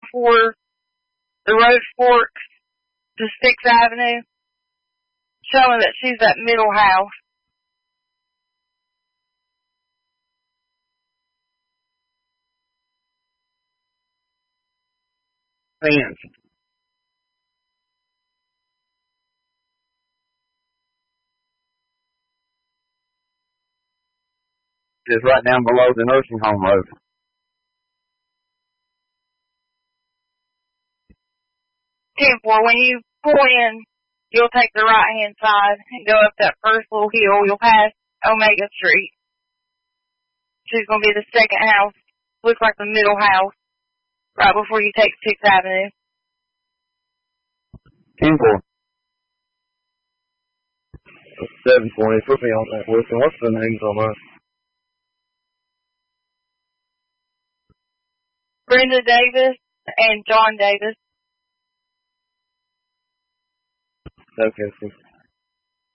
before the road forks to 6th Avenue, showing that she's that middle house. Fence. Just right down below the nursing home road. 10-4, when you pull in, you'll take the right-hand side and go up that first little hill. You'll pass Omega Street. She's going to be the second house. Looks like the middle house, right before you take 6th Avenue. 10-4. 720. Put me on that, Wilson. What's the names on that? Brenda Davis and John Davis. Okay.